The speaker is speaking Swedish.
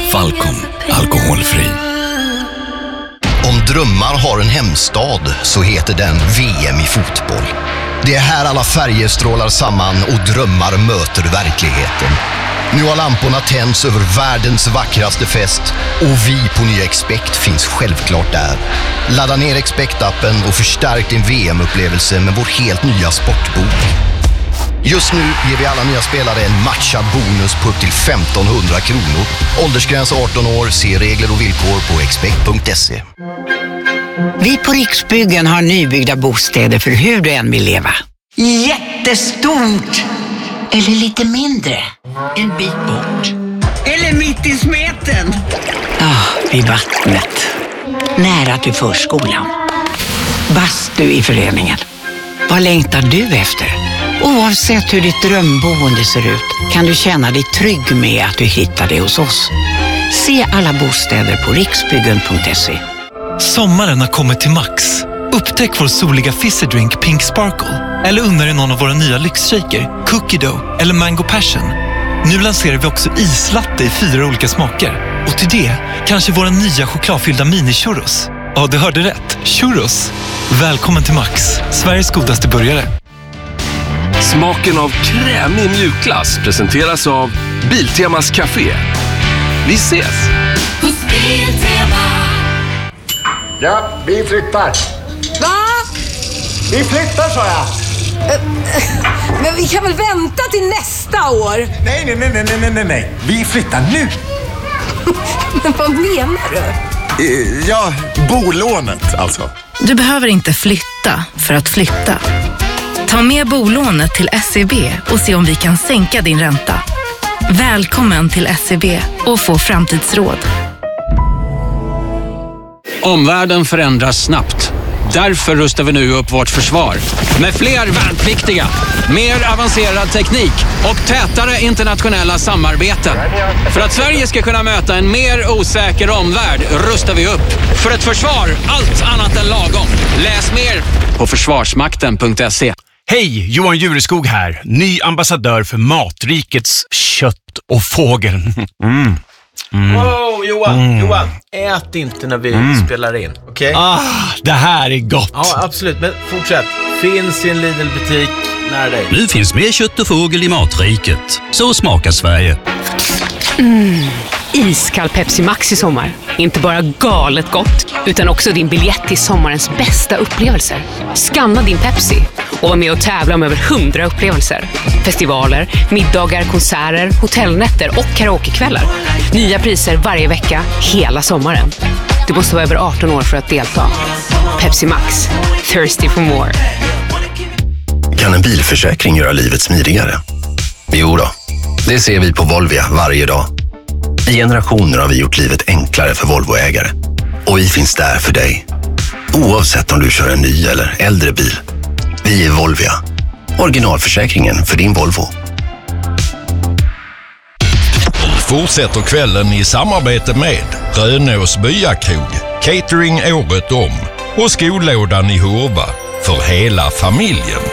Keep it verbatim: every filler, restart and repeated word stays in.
Falcon, alkoholfri. Om drömmar har en hemstad så heter den V M i fotboll. Det är här alla färger strålar samman och drömmar möter verkligheten. Nu har lamporna tänds över världens vackraste fest och vi på nya Expect finns självklart där. Ladda ner Expect-appen och förstärk din V M-upplevelse med vår helt nya sportbok. Just nu ger vi alla nya spelare en matchad bonus på upp till femtonhundra kronor. Åldersgräns arton år, se regler och villkor på expect punkt se. Vi på Riksbyggen har nybyggda bostäder för hur du än vill leva. Jättestort! Eller lite mindre. En bit bort. Eller mitt i smeten. Ja, ah, vid vattnet. Nära till förskolan. Bastu i föreningen. Vad längtar du efter? Oavsett hur ditt drömboende ser ut kan du känna dig trygg med att du hittar det hos oss. Se alla bostäder på riksbyggen punkt se. Sommaren har kommit till Max. Upptäck vår soliga fizzydrink Pink Sparkle. Eller unna dig någon av våra nya lyxshaker, Cookie Dough eller Mango Passion. Nu lanserar vi också islatte i fyra olika smaker. Och till det kanske våra nya chokladfyllda mini-churros. Ja, du hörde rätt. Churros. Välkommen till Max, Sveriges godaste burgare. Smaken av krämig mjukglass presenteras av Biltemas Café. Vi ses! Hos Biltema. Ja, vi flyttar. Va? Vi flyttar, sa jag. Men vi kan väl vänta till nästa år? Nej, nej, nej, nej, nej, nej, nej. Vi flyttar nu. Men vad menar du? Ja, bolånet alltså. Du behöver inte flytta för att flytta. Ta med bolånet till S E B och se om vi kan sänka din ränta. Välkommen till S E B och få framtidsråd. Omvärlden förändras snabbt. Därför rustar vi nu upp vårt försvar. Med fler värnpliktiga, mer avancerad teknik och tätare internationella samarbeten. För att Sverige ska kunna möta en mer osäker omvärld rustar vi upp. För ett försvar, allt annat än lagom. Läs mer på försvarsmakten punkt se. Hej, Johan Jureskog här. Ny ambassadör för Matrikets kött och fågel. Mm. Mm. Wow, Johan, Mm. Johan, ät inte när vi Mm. spelar in, okej? Okay? Ah, det här är gott. Ja, absolut, men fortsätt. Finns i en Lidl-butik nära dig. Nu finns mer kött och fågel i Matriket. Så smakar Sverige. Mm. Iskall Pepsi Max i sommar. Inte bara galet gott, utan också din biljett till sommarens bästa upplevelser. Scanna din Pepsi och var med och tävla om över hundra upplevelser. Festivaler, middagar, konserter, hotellnätter och karaokekvällar. Nya priser varje vecka, hela sommaren. Du måste vara över arton år för att delta. Pepsi Max. Thirsty for more. Kan en bilförsäkring göra livet smidigare? Jo då, det ser vi på Volvia varje dag. I generationer har vi gjort livet enklare för Volvoägare. Och vi finns där för dig. Oavsett om du kör en ny eller äldre bil. Vi är Volvia. Originalförsäkringen för din Volvo. Fortsätter kvällen i samarbete med Rönås Byakrog, catering året om och skolådan i Hurva för hela familjen.